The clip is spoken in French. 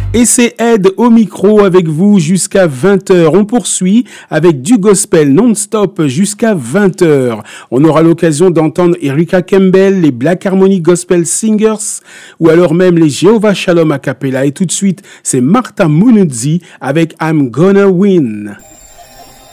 Et c'est Ed au micro avec vous jusqu'à 20h. On poursuit avec du gospel non-stop jusqu'à 20h. On aura l'occasion d'entendre Erica Campbell, les Black Harmony Gospel Singers ou alors même les Jehovah Shalom a cappella. Et tout de suite, c'est Martha Munuzzi avec I'm Gonna Win.